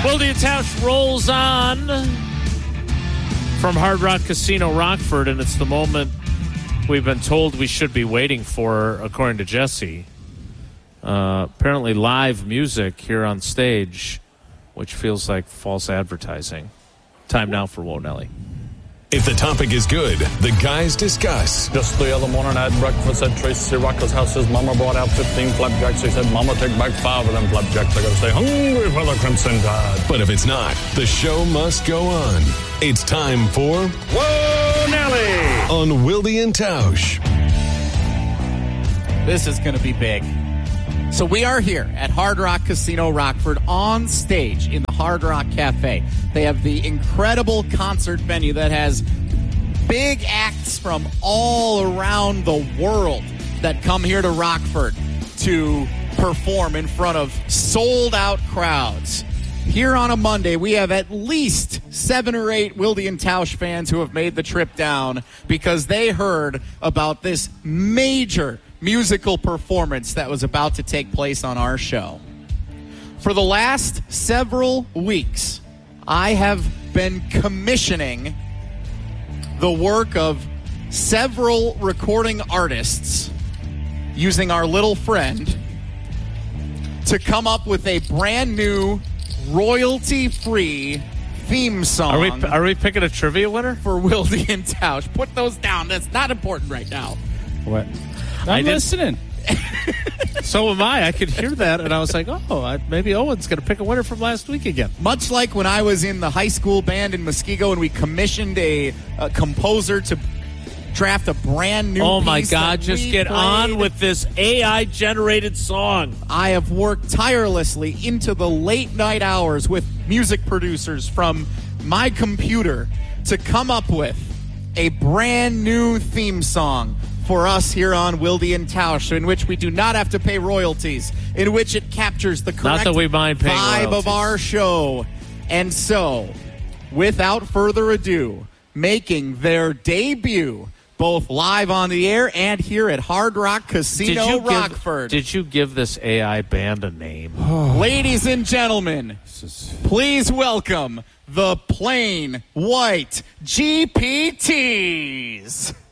Wildy and Tausch rolls on from Hard Rock Casino Rockford, and it's the moment we've been told we should be waiting for, according to Jesse. Apparently live music here on stage, which feels like false advertising. Time now for Whoa Nelly. If the topic is good, the guys discuss. Just the other morning I had breakfast at Tracy Rocker's house. His mama brought out 15 flapjacks. He said, Mama, take back 5 of them flapjacks. I gotta stay hungry for the Crimson Tide. But if it's not, the show must go on. It's time for Whoa Nelly on Wildy and Tausch. This is going to be big. So we are here at Hard Rock Casino Rockford on stage in the Hard Rock Cafe. They have the incredible concert venue that has big acts from all around the world that come here to Rockford to perform in front of sold-out crowds. Here on a Monday, we have at least 7 or 8 Wildy and Tausch fans who have made the trip down because they heard about this major musical performance that was about to take place on our show. For the last several weeks, I have been commissioning the work of several recording artists using our little friend to come up with a brand new royalty-free theme song. Are we picking a trivia winner? For Wildy and Tausch. Put those down. That's not important right now. What? I'm listening. So am I. I could hear that, and I was like, maybe Owen's going to pick a winner from last week again. Much like when I was in the high school band in Muskego and we commissioned a composer to draft a brand new Oh, my piece God. that Just we get played. on with this AI-generated song. I have worked tirelessly into the late night hours with music producers from my computer to come up with a brand new theme song for us here on Wildy and Tausch, in which we do not have to pay royalties, in which it captures the correct that we mind paying vibe royalties. of our show. And so, without further ado, making their debut, both live on the air and here at Hard Rock Casino Rockford. Did you give this AI band a name? Ladies and gentlemen, please welcome the Plain White GPTs.